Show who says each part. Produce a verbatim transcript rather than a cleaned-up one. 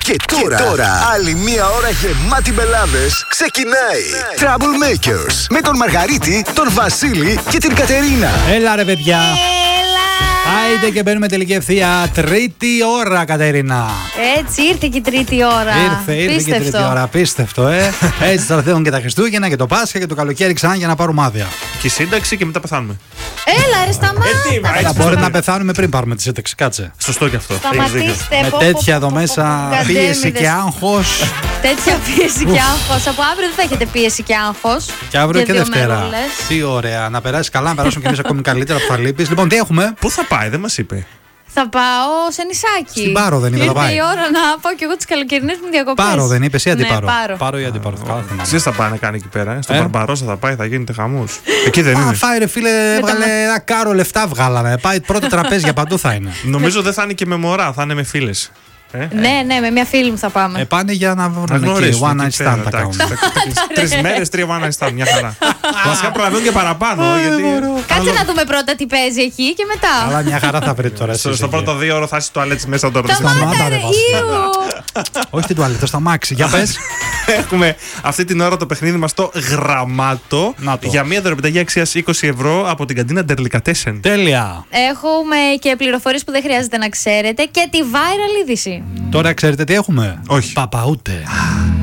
Speaker 1: Και τώρα, και τώρα άλλη μία ώρα γεμάτη μπελάδες ξεκινάει. Troublemakers με τον Μαργαρίτη, τον Βασίλη και την Κατερίνα.
Speaker 2: Έλα ρε παιδιά.
Speaker 3: Έλα!
Speaker 2: Άιντε και μπαίνουμε τελική ευθεία. Τρίτη ώρα, Κατερίνα.
Speaker 3: Έτσι, ήρθε και η τρίτη ώρα.
Speaker 2: Ήρθε, ήρθε και η τρίτη ώρα. Απίστευτο, ε. Έτσι θα έρθουν και τα Χριστούγεννα και το Πάσχα και το καλοκαίρι ξανά για να πάρουμε άδεια.
Speaker 4: Και η σύνταξη και μετά πεθάνουμε.
Speaker 3: Έλα, ρε, σταμάτα.
Speaker 2: Αλλά μπορεί να πεθάνουμε πριν πάρουμε τη σύνταξη, κάτσε.
Speaker 4: Σωστό και αυτό.
Speaker 3: Σταματήστε.
Speaker 2: Με
Speaker 3: πω,
Speaker 2: τέτοια
Speaker 3: πω, πω,
Speaker 2: εδώ
Speaker 3: πω,
Speaker 2: μέσα
Speaker 3: πω, πω,
Speaker 2: πίεση
Speaker 3: γκαντέμιδες.
Speaker 2: και άγχος.
Speaker 3: Τέτοια πίεση και άγχος. Από αύριο δεν θα έχετε πίεση και άγχος.
Speaker 2: Και αύριο και
Speaker 3: δύο
Speaker 2: Δευτέρα.
Speaker 3: μέρες.
Speaker 2: Τι ωραία. Να περάσει καλά, να περάσουμε κι εμεί ακόμη καλύτερα που θα λείπει. Λοιπόν, τι έχουμε.
Speaker 4: Πού θα πάει, δεν μας είπε.
Speaker 3: Θα πάω σε νησάκι.
Speaker 2: Στην Πάρο δεν είπε, θα
Speaker 3: Ήρθε
Speaker 2: πάει.
Speaker 3: η ώρα να πάω κι εγώ τις καλοκαιρινές μου διακοπές.
Speaker 2: Πάρο δεν είπε ή αντίπαρο.
Speaker 3: Ναι, πάρο.
Speaker 2: Πάρο ή αντίπαρο. Καλά θυμάμαι.
Speaker 4: Εσείς θα πάει να κάνει εκεί πέρα. Στο
Speaker 2: Ε?
Speaker 4: Μπαρμπαρόσα θα πάει, θα γίνεται χαμός. Εκεί δεν
Speaker 2: Α,
Speaker 4: είναι.
Speaker 2: φάει ρε φίλε,
Speaker 3: τα
Speaker 2: έβγαλε ένα κάρο λεφτά βγάλαμε. Πάει πρώτο τραπέζια παντού θα είναι.
Speaker 4: Νομίζω δεν θα είναι και με μωρά, θα είναι με φίλες. Ε?
Speaker 3: Ναι, ναι, με μια φίλη μου θα πάμε.
Speaker 2: Ε, πάνε για να βρουν
Speaker 4: Να
Speaker 2: εκεί.
Speaker 4: γνωρίσουν
Speaker 2: One
Speaker 4: εκεί
Speaker 2: night
Speaker 4: πέρα,
Speaker 2: stand τα
Speaker 4: εντάξει.
Speaker 2: κάνουν.
Speaker 4: Τρεις μέρες, τρία one night stand, μια χαρά. Βασικά προλαβαίνουν και παραπάνω. γιατί...
Speaker 3: Κάτσε να δούμε πρώτα τι παίζει εκεί και μετά.
Speaker 2: Αλλά μια χαρά θα βρείτε τώρα.
Speaker 4: Στο,
Speaker 2: εσείς
Speaker 4: στο
Speaker 2: εκεί.
Speaker 4: πρώτο δύο ώρο θα είσαι τουαλέτες μέσα τώρα.
Speaker 2: Σταμάτα,
Speaker 3: Σταμάτα,
Speaker 2: ρε,
Speaker 3: ρε,
Speaker 2: Βασίλη.
Speaker 3: Ιου.
Speaker 2: Όχι στην τουαλέτα, στο αμάξι. Για πες.
Speaker 4: Έχουμε αυτή την ώρα το παιχνίδι μας το γραμμάτο
Speaker 2: Να το.
Speaker 4: για μια δωρεπιταγή αξίας είκοσι ευρώ από την καντίνα Ντερλικατέσεν.
Speaker 2: Τέλεια.
Speaker 3: Έχουμε και πληροφορίες που δεν χρειάζεται να ξέρετε και τη viral είδηση.
Speaker 2: Τώρα ξέρετε τι έχουμε.
Speaker 4: Όχι.
Speaker 2: Παπαούτε.